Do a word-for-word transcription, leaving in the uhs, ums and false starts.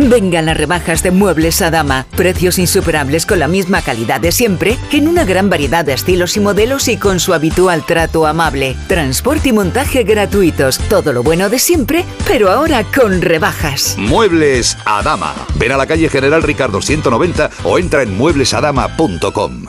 Vengan las rebajas de Muebles Adama. Precios insuperables con la misma calidad de siempre, en una gran variedad de estilos y modelos y con su habitual trato amable. Transporte y montaje gratuitos. Todo lo bueno de siempre, pero ahora con rebajas. Muebles Adama. Ven a la calle General Ricardo ciento noventa o entra en mueblesadama punto com.